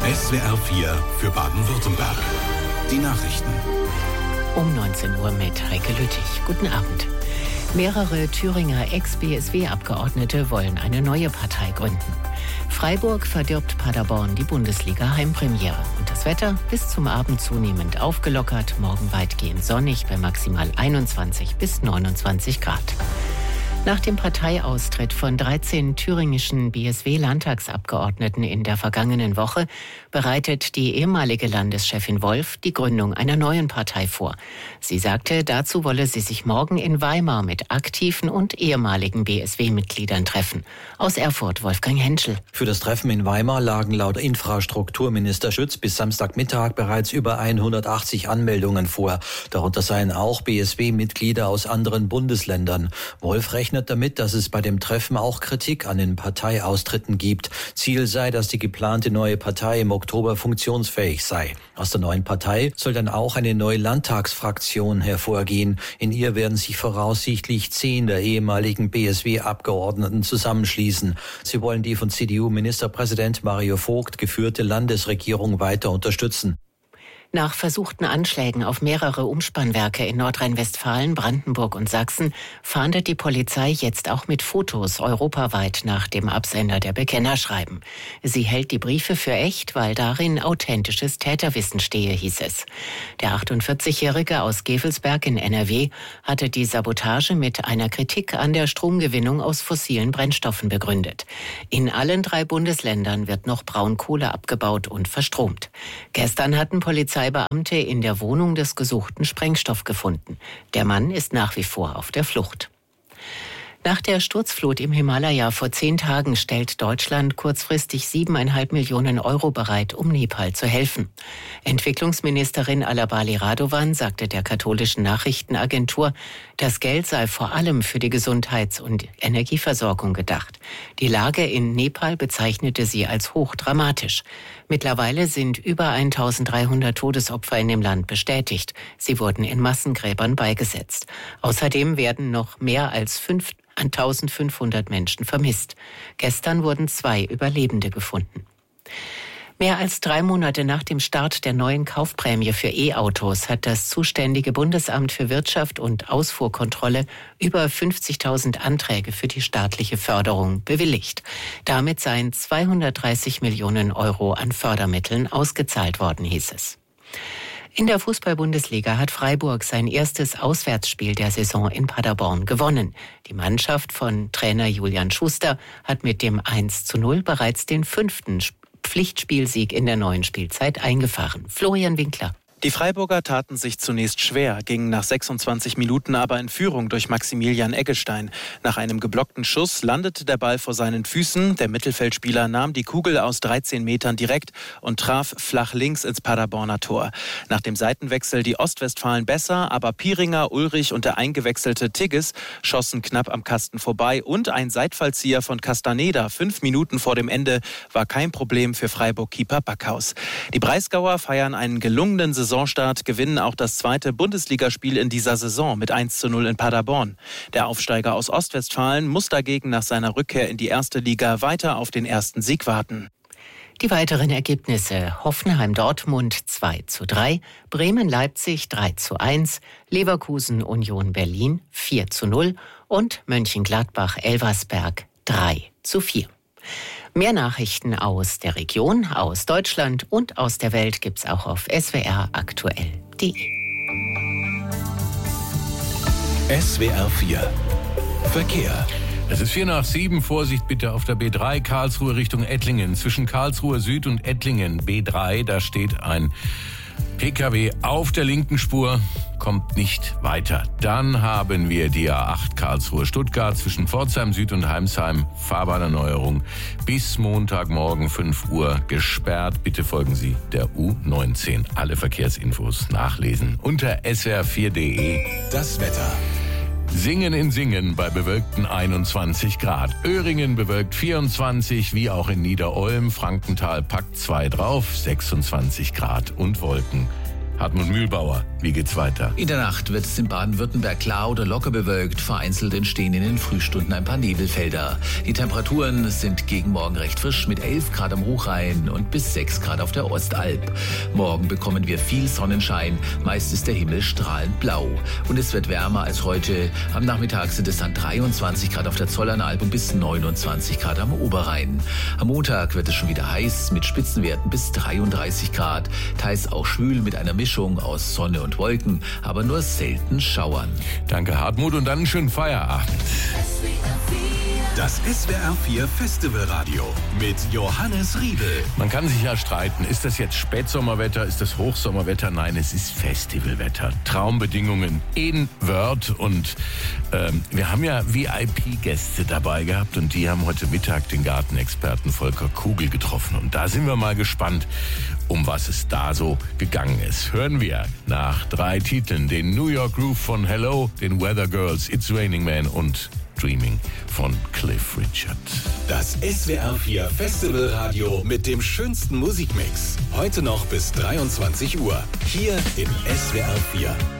SWR 4 für Baden-Württemberg. Die Nachrichten. Um 19 Uhr mit Heike Lüttich. Guten Abend. Mehrere Thüringer Ex-BSW-Abgeordnete wollen eine neue Partei gründen. Freiburg verdirbt Paderborn die Bundesliga-Heimpremiere. Und das Wetter bis zum Abend zunehmend aufgelockert, morgen weitgehend sonnig bei maximal 21 bis 29 Grad. Nach dem Parteiaustritt von 13 thüringischen BSW-Landtagsabgeordneten in der vergangenen Woche bereitet die ehemalige Landeschefin Wolf die Gründung einer neuen Partei vor. Sie sagte, dazu wolle sie sich morgen in Weimar mit aktiven und ehemaligen BSW-Mitgliedern treffen. Aus Erfurt Wolfgang Henschel. Für das Treffen in Weimar lagen laut Infrastrukturminister Schütz bis Samstagmittag bereits über 180 Anmeldungen vor. Darunter seien auch BSW-Mitglieder aus anderen Bundesländern. Wolf rechnet damit, dass es bei dem Treffen auch Kritik an den Parteiaustritten gibt. Ziel sei, dass die geplante neue Partei im Oktober funktionsfähig sei. Aus der neuen Partei soll dann auch eine neue Landtagsfraktion hervorgehen. In ihr werden sich voraussichtlich 10 der ehemaligen BSW-Abgeordneten zusammenschließen. Sie wollen die von CDU-Ministerpräsident Mario Vogt geführte Landesregierung weiter unterstützen. Nach versuchten Anschlägen auf mehrere Umspannwerke in Nordrhein-Westfalen, Brandenburg und Sachsen fahndet die Polizei jetzt auch mit Fotos europaweit nach dem Absender der Bekennerschreiben. Sie hält die Briefe für echt, weil darin authentisches Täterwissen stehe, hieß es. Der 48-Jährige aus Gevelsberg in NRW hatte die Sabotage mit einer Kritik an der Stromgewinnung aus fossilen Brennstoffen begründet. In allen 3 Bundesländern wird noch Braunkohle abgebaut und verstromt. Gestern hatten Polizeibeamte in der Wohnung des gesuchten Sprengstoff gefunden. Der Mann ist nach wie vor auf der Flucht. Nach der Sturzflut im Himalaya vor 10 Tagen stellt Deutschland kurzfristig 7,5 Millionen Euro bereit, um Nepal zu helfen. Entwicklungsministerin Alabali Radovan sagte der katholischen Nachrichtenagentur, das Geld sei vor allem für die Gesundheits- und Energieversorgung gedacht. Die Lage in Nepal bezeichnete sie als hochdramatisch. Mittlerweile sind über 1.300 Todesopfer in dem Land bestätigt. Sie wurden in Massengräbern beigesetzt. Außerdem werden noch mehr als 1.500 Menschen vermisst. Gestern wurden 2 Überlebende gefunden. Mehr als 3 Monate nach dem Start der neuen Kaufprämie für E-Autos hat das zuständige Bundesamt für Wirtschaft und Ausfuhrkontrolle über 50.000 Anträge für die staatliche Förderung bewilligt. Damit seien 230 Millionen Euro an Fördermitteln ausgezahlt worden, hieß es. In der Fußball-Bundesliga hat Freiburg sein erstes Auswärtsspiel der Saison in Paderborn gewonnen. Die Mannschaft von Trainer Julian Schuster hat mit dem 1:0 bereits den 5. Pflichtspielsieg in der neuen Spielzeit eingefahren. Florian Winkler. Die Freiburger taten sich zunächst schwer, gingen nach 26 Minuten aber in Führung durch Maximilian Eggestein. Nach einem geblockten Schuss landete der Ball vor seinen Füßen. Der Mittelfeldspieler nahm die Kugel aus 13 Metern direkt und traf flach links ins Paderborner Tor. Nach dem Seitenwechsel die Ostwestfalen besser, aber Pieringer, Ulrich und der eingewechselte Tigges schossen knapp am Kasten vorbei. Und ein Seitfallzieher von Castaneda 5 Minuten vor dem Ende war kein Problem für Freiburg-Keeper Backhaus. Die Breisgauer feiern einen gelungenen Saisonstart, gewinnen auch das 2. Bundesligaspiel in dieser Saison mit 1:0 in Paderborn. Der Aufsteiger aus Ostwestfalen muss dagegen nach seiner Rückkehr in die 1. Liga weiter auf den ersten Sieg warten. Die weiteren Ergebnisse: Hoffenheim-Dortmund 2:3, Bremen-Leipzig 3:1, Leverkusen-Union Berlin 4:0 und Mönchengladbach-Elversberg 3:4. Mehr Nachrichten aus der Region, aus Deutschland und aus der Welt gibt's auch auf swraktuell.de. SWR 4 Verkehr. Es ist 6:45. Vorsicht bitte auf der B3 Karlsruhe Richtung Ettlingen. Zwischen Karlsruhe Süd und Ettlingen B3, da steht ein PKW auf der linken Spur, kommt nicht weiter. Dann haben wir die A8 Karlsruhe-Stuttgart zwischen Pforzheim Süd und Heimsheim. Fahrbahnerneuerung bis Montagmorgen 5 Uhr gesperrt. Bitte folgen Sie der U19. Alle Verkehrsinfos nachlesen unter swr4.de. Das Wetter. Singen in Singen bei bewölkten 21 Grad. Öhringen bewölkt 24, wie auch in Niederolm. Frankenthal packt 2 drauf, 26 Grad und Wolken. Hartmut Mühlbauer, wie geht's weiter? In der Nacht wird es in Baden-Württemberg klar oder locker bewölkt. Vereinzelt entstehen in den Frühstunden ein paar Nebelfelder. Die Temperaturen sind gegen morgen recht frisch mit 11 Grad am Hochrhein und bis 6 Grad auf der Ostalb. Morgen bekommen wir viel Sonnenschein. Meist ist der Himmel strahlend blau. Und es wird wärmer als heute. Am Nachmittag sind es dann 23 Grad auf der Zollernalb und bis 29 Grad am Oberrhein. Am Montag wird es schon wieder heiß mit Spitzenwerten bis 33 Grad. Teils auch schwül mit einer Mischung aus Sonne und Wolken, aber nur selten Schauern. Danke, Hartmut, und dann einen schönen Feierabend. Das SWR4 Festivalradio mit Johannes Riedel. Man kann sich ja streiten, ist das jetzt Spätsommerwetter, ist das Hochsommerwetter? Nein, es ist Festivalwetter. Traumbedingungen in Wörth und wir haben ja VIP-Gäste dabei gehabt und die haben heute Mittag den Gartenexperten Volker Kugel getroffen. Und da sind wir mal gespannt, um was es da so gegangen ist. Hören wir nach 3 Titeln den New York Groove von Hello, den Weather Girls, It's Raining Man und Dreaming von Cliff Richard. Das SWR4 Festivalradio mit dem schönsten Musikmix. Heute noch bis 23 Uhr. Hier im SWR4.